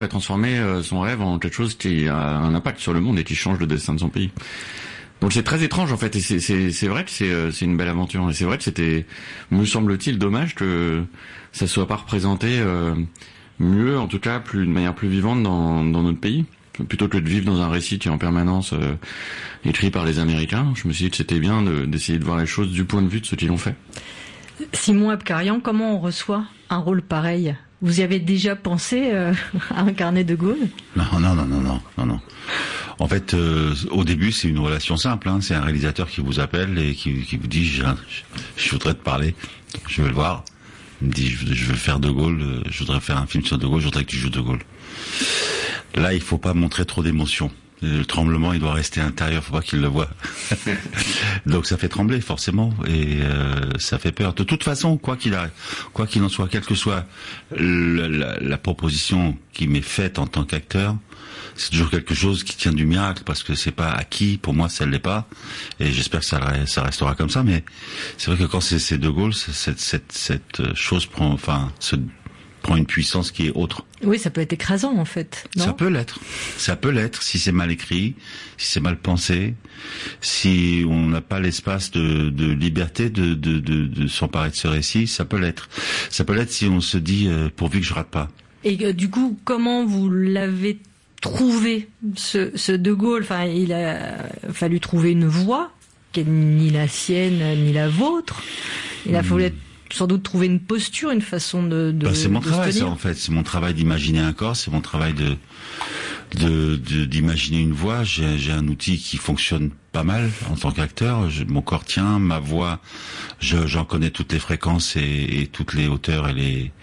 a transformé son rêve en quelque chose qui a un impact sur le monde et qui change le destin de son pays. Donc c'est très étrange en fait, et c'est vrai que c'est une belle aventure, et c'est vrai que c'était, me semble-t-il, dommage que ça soit pas représenté mieux, en tout cas de manière plus vivante dans notre pays, plutôt que de vivre dans un récit qui est en permanence écrit par les Américains. Je me suis dit que c'était bien d'essayer de voir les choses du point de vue de ceux qui l'ont fait. Simon Abkarian, comment on reçoit un rôle pareil ? Vous y avez déjà pensé à incarner De Gaulle ? Non. En fait, au début, c'est une relation simple. C'est un réalisateur qui vous appelle et qui vous dit je voudrais te parler, je veux le voir. Il me dit je veux faire De Gaulle, je voudrais faire un film sur De Gaulle, je voudrais que tu joues De Gaulle. Là, il faut pas montrer trop d'émotion. Le tremblement, il doit rester intérieur, faut pas qu'il le voie. Donc ça fait trembler forcément, et ça fait peur. De toute façon, quoi qu'il en soit, quelle que soit la proposition qui m'est faite en tant qu'acteur, c'est toujours quelque chose qui tient du miracle, parce que c'est pas acquis. Pour moi, ça l'est pas, et j'espère que ça restera comme ça. Mais c'est vrai que quand c'est De Gaulle, cette chose prend une puissance qui est autre. Oui, ça peut être écrasant en fait. Non ? Ça peut l'être si c'est mal écrit, si c'est mal pensé, si on n'a pas l'espace de liberté de s'emparer de ce récit, ça peut l'être. Ça peut l'être si on se dit pourvu que je rate pas. Et du coup, comment vous l'avez trouvé ce De Gaulle ? Enfin, il a fallu trouver une voix qui est ni la sienne ni la vôtre. Il a fallu sans doute trouver une posture, une façon de c'est mon travail, ça, en fait. C'est mon travail d'imaginer un corps, c'est mon travail d'imaginer une voix. J'ai un outil qui fonctionne pas mal en tant qu'acteur. Mon corps tient, ma voix, j'en connais toutes les fréquences et toutes les hauteurs et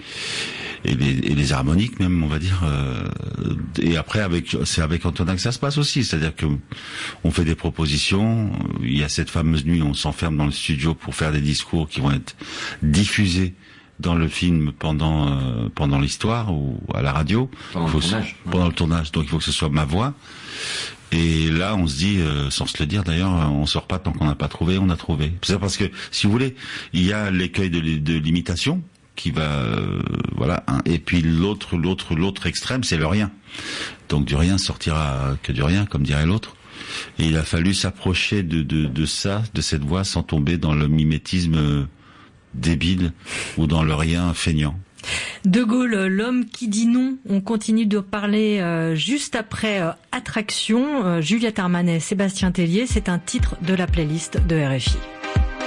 les harmoniques même, on va dire. Et après, c'est avec Antonin que ça se passe aussi. C'est-à-dire que on fait des propositions. Il y a cette fameuse nuit où on s'enferme dans le studio pour faire des discours qui vont être diffusés dans le film pendant l'histoire ou à la radio. Pendant le tournage. Donc il faut que ce soit ma voix. Et là, on se dit, sans se le dire d'ailleurs, on sort pas tant qu'on n'a pas trouvé, on a trouvé. C'est parce que, si vous voulez, il y a l'écueil de l'imitation qui va, et puis l'autre extrême, c'est le rien. Donc du rien sortira que du rien, comme dirait l'autre. Et il a fallu s'approcher de cette voix, sans tomber dans le mimétisme débile ou dans le rien feignant. De Gaulle, l'homme qui dit non. On continue de parler juste après Attraction. Juliette Armanet, Sébastien Tellier, c'est un titre de la playlist de RFI.